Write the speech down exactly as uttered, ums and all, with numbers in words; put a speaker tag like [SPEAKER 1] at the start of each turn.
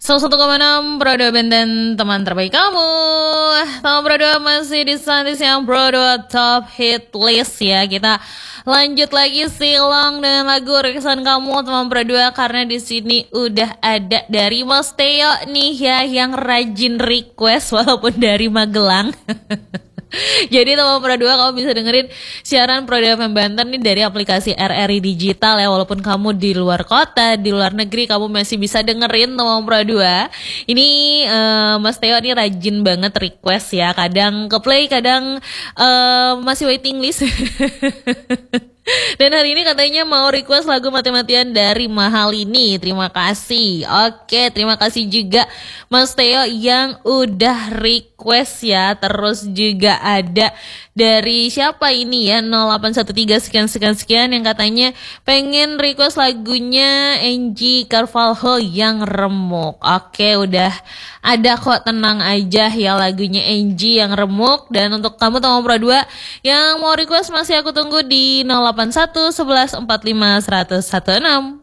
[SPEAKER 1] seratus satu koma enam Pro dua Benten, teman terbaik kamu. Teman Pro dua masih di status yang Pro dua Top Hit List ya. Kita lanjut lagi silang dengan lagu requestan kamu teman Pro dua, karena di sini udah ada dari Mas Teo nih ya, yang rajin request walaupun dari Magelang. Jadi teman Pro dua, kamu bisa dengerin siaran Pro dua F M Banten nih dari aplikasi R R I Digital ya. Walaupun kamu di luar kota, di luar negeri, kamu masih bisa dengerin teman Pro dua. Ini uh, Mas Teo nih rajin banget request ya. Kadang ke play, kadang uh, masih waiting list. Dan hari ini katanya mau request lagu mati-matian dari Mahal ini. Terima kasih. Oke, terima kasih juga Mas Teo yang udah request ya. Terus juga ada dari siapa ini ya, nol delapan satu tiga sekian sekian sekian, yang katanya pengen request lagunya Angie Carvalho yang Remuk. Oke, udah ada kok, tenang aja ya, lagunya Angie yang Remuk. Dan untuk kamu teman Pro dua yang mau request, masih aku tunggu di nol delapan satu sebelas empat lima seratus enam belas.